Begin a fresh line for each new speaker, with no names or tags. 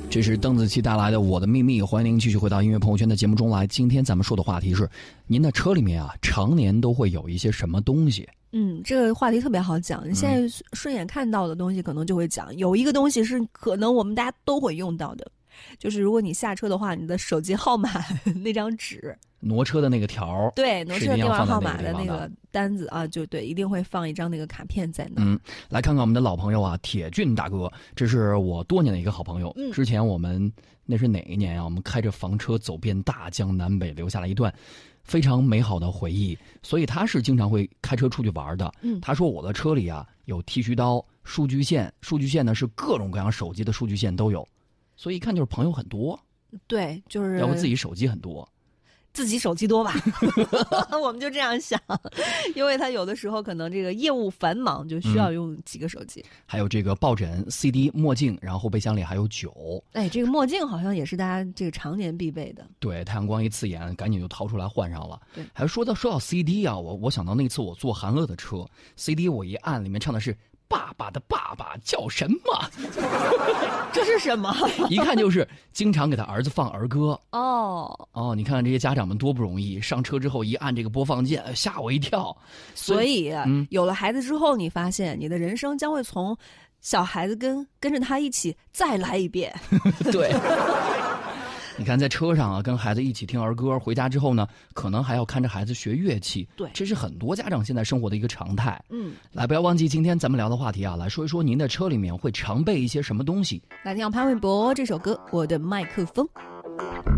这是邓紫棋带来的《我的秘密》，欢迎您继续回到音乐朋友圈的节目中来。今天咱们说的话题是，您的车里面啊，常年都会有一些什么东西？
这个话题特别好讲。你现在顺眼看到的东西，可能就会讲。有一个东西是可能我们大家都会用到的，就是如果你下车的话，你的手机号码那张纸，
挪车的那个条，
对，挪车电话号码
的
那个单子啊，就对，一定会放一张那个卡片在那。
来看看我们的老朋友啊，铁俊大哥，这是我多年的一个好朋友。之前我们那是哪一年啊？我们开着房车走遍大江南北，留下了一段非常美好的回忆，所以他是经常会开车出去玩的。他说我的车里啊有剃须刀、数据线呢是各种各样手机的数据线都有，所以一看就是朋友很多。
对，就是
要不自己手机很多。
自己手机多吧我们就这样想，因为他有的时候可能这个业务繁忙，就需要用几个手机。
还有这个抱枕、CD、墨镜，然后后备箱里还有酒。
哎，这个墨镜好像也是大家这个常年必备的。对，
太阳光一刺眼，赶紧就掏出来换上了。
对，
还说到 CD 啊，我想到那次我坐韩乐的车 ，CD 我一按，里面唱的是爸爸的爸爸叫什么？
这是什么？
一看就是经常给他儿子放儿歌。
哦，
你看看这些家长们多不容易，上车之后一按这个播放键，吓我一跳。
所以，有了孩子之后，你发现你的人生将会从小孩子跟着他一起再来一遍。
对。你看，在车上啊，跟孩子一起听儿歌，回家之后呢，可能还要看着孩子学乐器。
对，
这是很多家长现在生活的一个常态。来，不要忘记今天咱们聊的话题啊，来说一说您的车里面会常备一些什么东西。
来听潘玮柏这首歌《我的麦克风》。